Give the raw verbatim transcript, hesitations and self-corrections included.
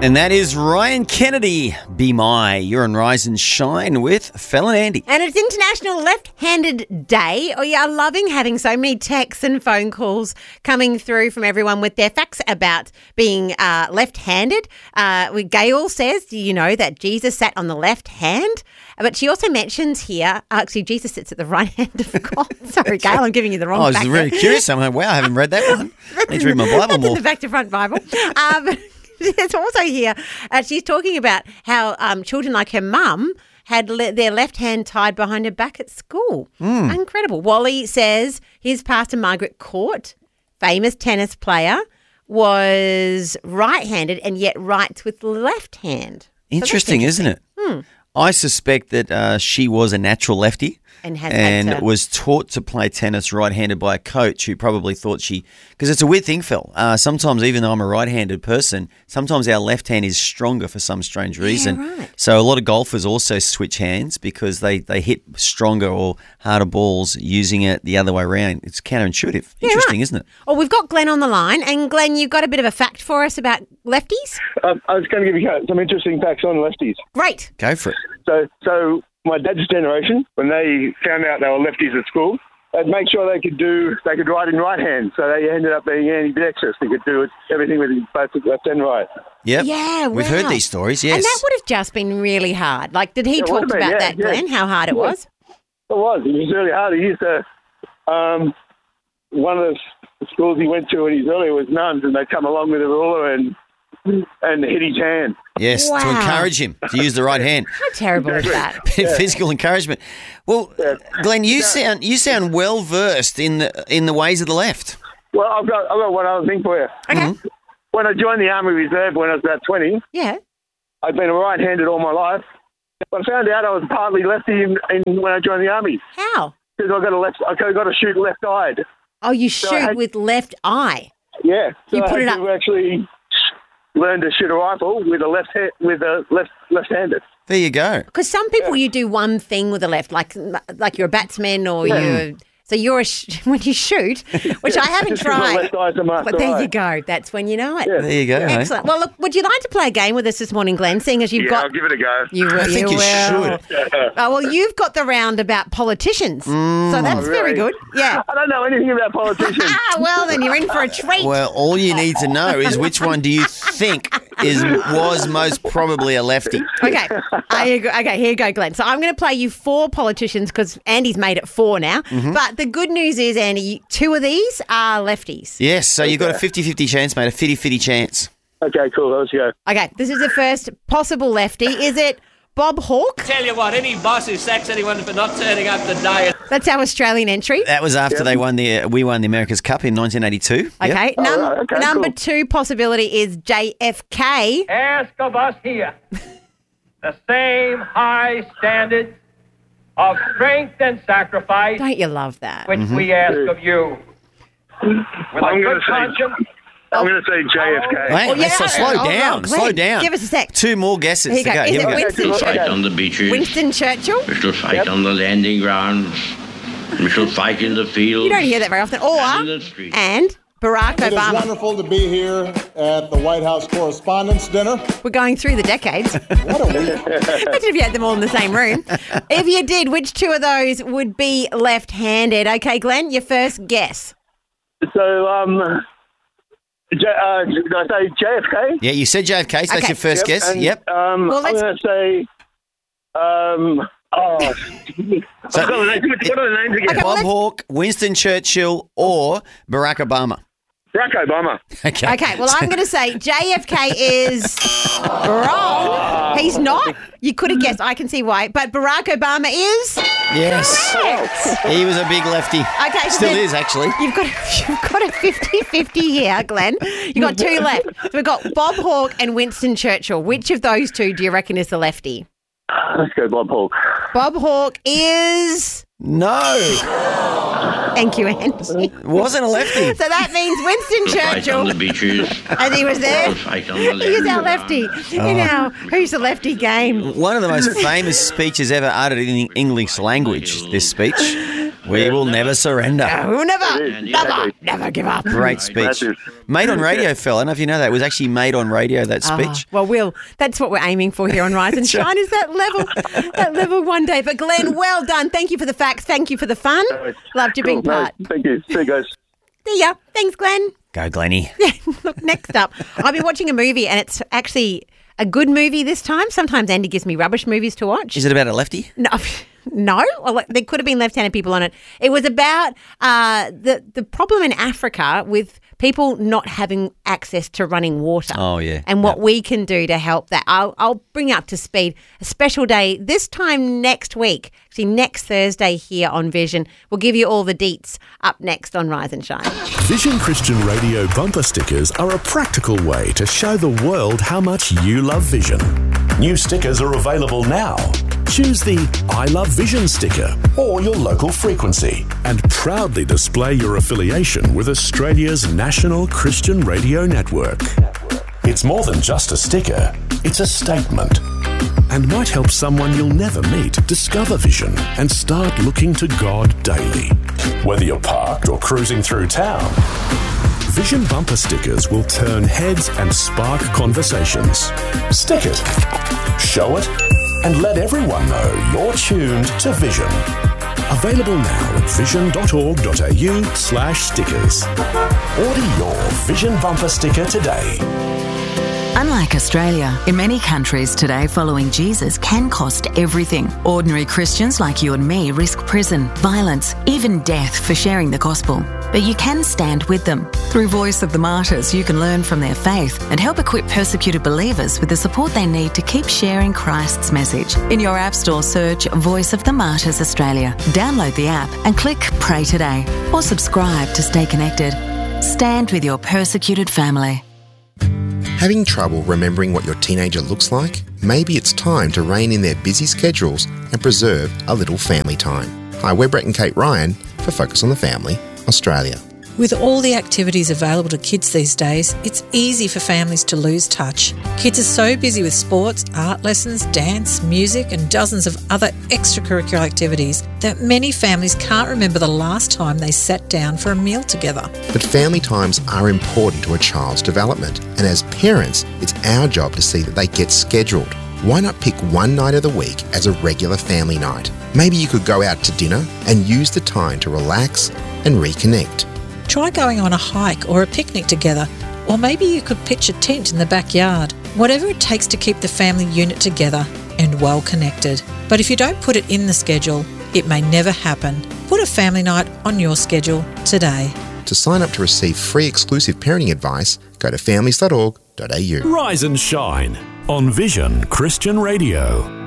And that is Ryan Kennedy, Be My. You're on Rise and Shine with Fel and Andy. And it's International Left-Handed Day. We are loving having so many texts and phone calls coming through from everyone with their facts about being uh, left-handed. Uh, Gail says, do you know that Jesus sat on the left hand? But she also mentions here, actually, Jesus sits at the right hand of God. Sorry, Gail, I'm giving you the wrong I was fact really there. curious. I'm like, wow, I haven't read that one. I need to read my Bible That's more. in the back to front Bible. Um, it's also here, uh, she's talking about how um, children like her mum had le- their left hand tied behind her back at school. Mm. Incredible. Wally says his pastor, Margaret Court, famous tennis player, was right-handed and yet writes with the left hand. Interesting, so isn't it? Hmm. I suspect that uh, she was a natural lefty and, has and had to... was taught to play tennis right-handed by a coach who probably thought she – because it's a weird thing, Phil. Uh, sometimes, even though I'm a right-handed person, sometimes our left hand is stronger for some strange reason. Yeah, right. So a lot of golfers also switch hands because they, they hit stronger or harder balls using it the other way around. It's counterintuitive. Yeah, Interesting, right. isn't it? Oh, we've got Glenn on the line. And, Glenn, you've got a bit of a fact for us about lefties? Um, I was going to give you some interesting facts on lefties. Great. Go for it. So, so my dad's generation, when they found out they were lefties at school, they'd make sure they could do, they could write in right hand. So they ended up being ambidextrous. They could do everything with both left and right. Yep. Yeah, We've wow. heard these stories, yes. And that would have just been really hard. Like, did he It talk would have about been, yeah, that, yeah. Glenn, how hard it Yeah. was? It was. It was really hard. He used to, um, one of the schools he went to in his earlier was nuns, and they'd come along with a ruler and and hit his hand. Yes, to Wow. encourage him to use the right hand. How terrible is that? Bit of physical encouragement. Well, Yeah. Glenn, you sound you sound well versed in the in the ways of the left. Well, I've got, I've got one other thing for you. Okay. When I joined the Army Reserve when I was about twenty, Yeah. I'd been right-handed all my life. I found out I was partly lefty in, in, when I joined the Army How? because I got a left, I got to shoot left-eyed. Oh, you shoot I had- with left eye. Yeah, so You I put had it to up- actually learn to shoot a rifle with a left hand, with a left left-handed. There you go. Because some people, you do one thing with the left, like like you're a batsman or Yeah. you're... So you're a sh- when you shoot, which I haven't Just 'cause my tried. left eye's a master But there eye. you go. That's when you know it. Yeah. There you go. eh? Excellent. Well, look, would you like to play a game with us this morning, Glenn, seeing as you've Yeah, got... I'll give it a go. You will. I think you will. should. Oh, well, you've got the round about politicians. Mm. So that's Oh, very really? good. Yeah. I don't know anything about politicians. Ah, well, then you're in for a treat. Well, all you need to know is which one do you think is was most probably a lefty? Okay. Are you go- okay, here you go, Glenn. So I'm going to play you four politicians because Andy's made it four now. Mm-hmm. But the good news is, Andy, two of these are lefties. Yes, so you've got a fifty-fifty chance, mate, a fifty-fifty chance. Okay, cool. Let's go. Okay, this is the first possible lefty. Is it Bob Hawke? Tell you what, any boss who sacks anyone for not turning up to diet. That's our Australian entry. That was after they won the uh, we won the America's Cup in nineteen eighty-two. Yep. Okay. Oh, Num- right, okay, number cool. two possibility is J F K. Ask of us here the same high standard of strength and sacrifice Don't you love that? which we ask of you. With a I'm good gonna say- conscience, I'm going to say J F K. Hang on, Oh, yeah. so slow Oh, down, oh, slow Glenn, down. give us a sec. Two more guesses Here you to go. go. Is Here it we go. Winston Okay. Fight Churchill? on the beaches. Winston Churchill? We shall fight on the landing grounds. We shall fight in the fields. You don't hear that very often. Or, And in the streets. and Barack It is Obama. wonderful to be here at the White House Correspondents' Dinner. We're going through the decades. What a week. Imagine if you had them all in the same room. If you did, which two of those would be left-handed? Okay, Glenn, your first guess. So, um, J, uh, did I say J F K? Yeah, you said J F K, so that's Okay. your first guess. And, Yep. Um, Well, I'm let's- going to say, um, oh, So- I've got the names. What are the names again? Okay, well, Bob let's- Hawke, Winston Churchill, or Barack Obama. Barack Obama. Okay. Okay, well, I'm going to say J F K is wrong. He's not. You could have guessed. I can see why. But Barack Obama is. Yes. He was a big lefty. Okay, so Still then is, actually. You've got, you've got a fifty-fifty here, Glenn. You've got two left. So we've got Bob Hawke and Winston Churchill. Which of those two do you reckon is the lefty? Let's go Bob Hawke. Bob Hawke is... No. Thank you, Andy. Wasn't a lefty. So that means Winston Fight on the Churchill, beaches. and he was there. We'll fight on the He's our landing lefty. grounds. You know, who's the lefty game? One of the most famous speeches ever uttered in the English language, this speech, We will never surrender. We'll never, It is, never, exactly. never give up. Great speech. Massive. Made on radio, Phil. I don't know if you know that. It was actually made on radio, that Ah, speech. well, Will, that's what we're aiming for here on Rise and Shine, is that level, that level one day. But Glenn, well done. Thank you for the facts. Thank you for the fun. Loved you being Cool, part. mate. Thank you. See you guys. See ya. Thanks, Glenn. Go, Glennie. Look, next up, I've been watching a movie and it's actually a good movie this time. Sometimes Andy gives me rubbish movies to watch. Is it about a lefty? No, no. Well, there could have been left-handed people on it. It was about uh, the the problem in Africa with people not having access to running water. Oh, yeah. And what Yep. we can do to help that. I'll, I'll bring you up to speed. A special day this time next week, actually next Thursday here on Vision. We'll give you all the deets up next on Rise and Shine. Vision Christian Radio bumper stickers are a practical way to show the world how much you love Vision. New stickers are available now. Choose the I Love Vision sticker or your local frequency and proudly display your affiliation with Australia's national Christian radio network. It's more than just a sticker, it's a statement and might help someone you'll never meet discover Vision and start looking to God daily. Whether you're parked or cruising through town, Vision bumper stickers will turn heads and spark conversations. Stick it, show it, and let everyone know you're tuned to Vision. Available now at vision.org.au slash stickers. Order your Vision bumper sticker today. Unlike Australia, in many countries today, following Jesus can cost everything. Ordinary Christians like you and me risk prison, violence, even death for sharing the gospel. But you can stand with them. Through Voice of the Martyrs, you can learn from their faith and help equip persecuted believers with the support they need to keep sharing Christ's message. In your App Store, search Voice of the Martyrs Australia. Download the app and click Pray Today or subscribe to stay connected. Stand with your persecuted family. Having trouble remembering what your teenager looks like? Maybe it's time to rein in their busy schedules and preserve a little family time. Hi, we're Brett and Kate Ryan for Focus on the Family, Australia. With all the activities available to kids these days, it's easy for families to lose touch. Kids are so busy with sports, art lessons, dance, music and dozens of other extracurricular activities that many families can't remember the last time they sat down for a meal together. But family times are important to a child's development, and as parents, it's our job to see that they get scheduled. Why not pick one night of the week as a regular family night? Maybe you could go out to dinner and use the time to relax and reconnect. Try going on a hike or a picnic together, or maybe you could pitch a tent in the backyard. Whatever it takes to keep the family unit together and well connected. But if you don't put it in the schedule, it may never happen. Put a family night on your schedule today. To sign up to receive free exclusive parenting advice, go to families dot org dot a u. Rise and shine on Vision Christian Radio.